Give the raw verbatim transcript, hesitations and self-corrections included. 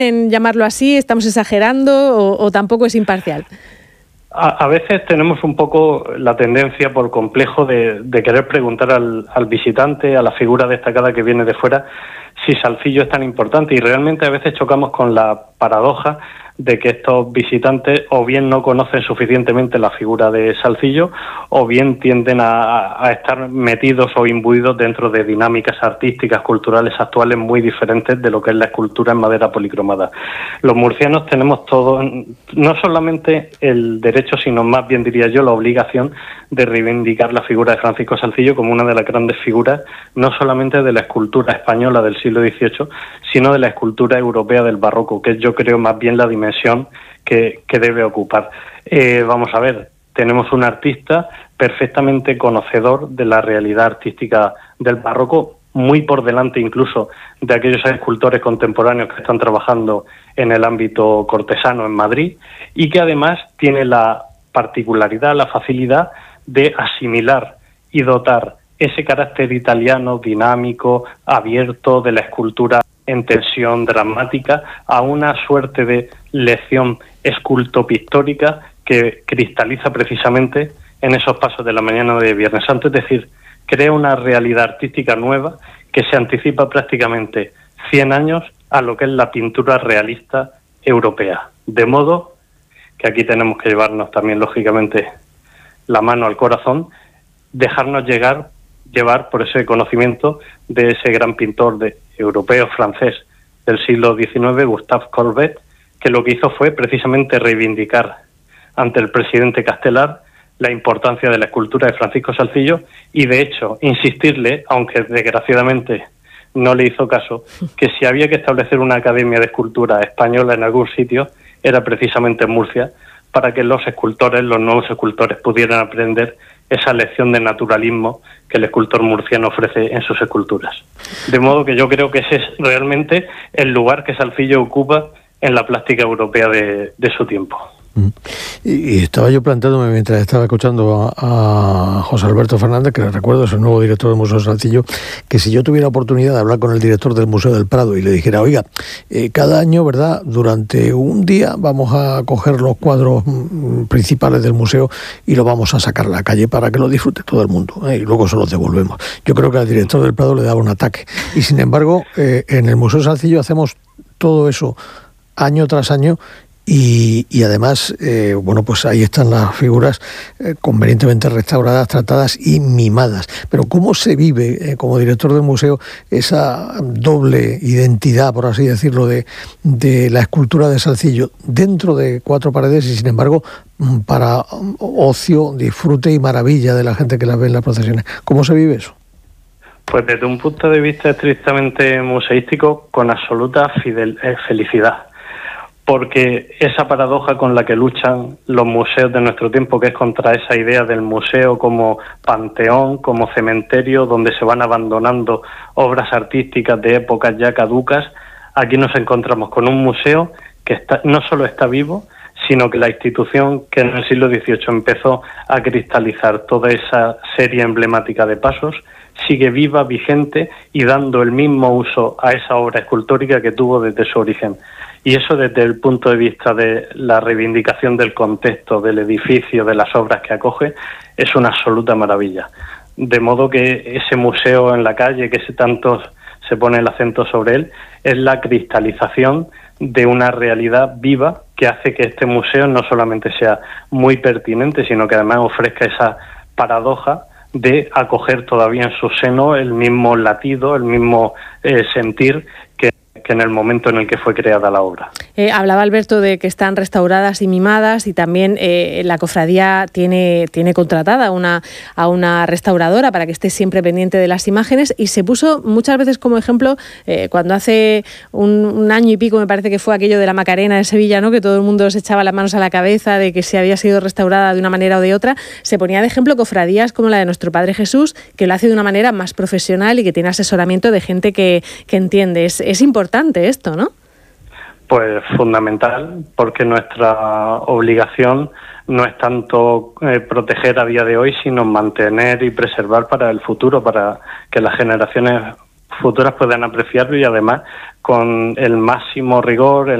en llamarlo así? ¿Estamos exagerando o, o tampoco es imparcial? A, a veces tenemos un poco la tendencia por complejo de, de querer preguntar al, al visitante, a la figura destacada que viene de fuera, si Salcillo es tan importante, y realmente a veces chocamos con la paradoja de que estos visitantes o bien no conocen suficientemente la figura de Salcillo o bien tienden a, a estar metidos o imbuidos dentro de dinámicas artísticas, culturales actuales muy diferentes de lo que es la escultura en madera policromada. Los murcianos tenemos todo, no solamente el derecho, sino más bien diría yo la obligación de reivindicar la figura de Francisco Salcillo como una de las grandes figuras, no solamente de la escultura española del siglo dieciocho, sino de la escultura europea del barroco, que yo creo más bien la dimensión que, que debe ocupar. Eh, vamos a ver, tenemos un artista perfectamente conocedor de la realidad artística del barroco, muy por delante incluso de aquellos escultores contemporáneos que están trabajando en el ámbito cortesano en Madrid, y que además tiene la particularidad, la facilidad de asimilar y dotar ese carácter italiano, dinámico, abierto de la escultura en tensión dramática a una suerte de lección escultopictórica que cristaliza precisamente en esos pasos de la mañana de Viernes Santo, es decir, crea una realidad artística nueva que se anticipa prácticamente cien años a lo que es la pintura realista europea. De modo que aquí tenemos que llevarnos también, lógicamente, la mano al corazón, dejarnos llegar, llevar por ese conocimiento de ese gran pintor de europeo francés del siglo diecinueve, Gustave Courbet, que lo que hizo fue precisamente reivindicar ante el presidente Castelar la importancia de la escultura de Francisco Salcillo y, de hecho, insistirle, aunque desgraciadamente no le hizo caso, que si había que establecer una academia de escultura española en algún sitio, era precisamente en Murcia, para que los escultores, los nuevos escultores, pudieran aprender esa lección de naturalismo que el escultor murciano ofrece en sus esculturas. De modo que yo creo que ese es realmente el lugar que Salcillo ocupa en la plástica europea de, de su tiempo. Y, y estaba yo planteándome mientras estaba escuchando a, a José Alberto Fernández, que recuerdo es el nuevo director del Museo Salcillo, que si yo tuviera oportunidad de hablar con el director del Museo del Prado y le dijera, oiga, eh, cada año, ¿verdad?, durante un día vamos a coger los cuadros mm, principales del museo y los vamos a sacar a la calle para que lo disfrute todo el mundo, ¿eh? Y luego se los devolvemos. Yo creo que al director del Prado le daba un ataque. Y sin embargo, eh, en el Museo Salcillo hacemos todo eso año tras año. Y, y además, eh, bueno, pues ahí están las figuras eh, convenientemente restauradas, tratadas y mimadas. Pero ¿cómo se vive, eh, como director del museo, esa doble identidad, por así decirlo, de, de la escultura de Salcillo dentro de cuatro paredes y, sin embargo, para ocio, disfrute y maravilla de la gente que las ve en las procesiones? ¿Cómo se vive eso? Pues desde un punto de vista estrictamente museístico, con absoluta fidel, eh, felicidad. Porque esa paradoja con la que luchan los museos de nuestro tiempo, que es contra esa idea del museo como panteón, como cementerio, donde se van abandonando obras artísticas de épocas ya caducas, aquí nos encontramos con un museo que está, no solo está vivo, sino que la institución que en el siglo dieciocho empezó a cristalizar toda esa serie emblemática de pasos, sigue viva, vigente y dando el mismo uso a esa obra escultórica que tuvo desde su origen. Y eso desde el punto de vista de la reivindicación del contexto, del edificio, de las obras que acoge, es una absoluta maravilla. De modo que ese museo en la calle, que se tanto se pone el acento sobre él, es la cristalización de una realidad viva que hace que este museo no solamente sea muy pertinente, sino que además ofrezca esa paradoja de acoger todavía en su seno el mismo latido, el mismo eh, sentir que que en el momento en el que fue creada la obra. Eh, hablaba Alberto de que están restauradas y mimadas, y también eh, la cofradía tiene, tiene contratada una, a una restauradora para que esté siempre pendiente de las imágenes, y se puso muchas veces como ejemplo eh, cuando hace un, un año y pico, me parece que fue aquello de la Macarena de Sevilla, ¿no?, que todo el mundo se echaba las manos a la cabeza de que si había sido restaurada de una manera o de otra. Se ponía de ejemplo cofradías como la de Nuestro Padre Jesús, que lo hace de una manera más profesional y que tiene asesoramiento de gente que, que entiende. Es, es importante esto, ¿no? Pues fundamental, porque nuestra obligación no es tanto eh, proteger a día de hoy, sino mantener y preservar para el futuro, para que las generaciones futuras puedan apreciarlo y además con el máximo rigor, el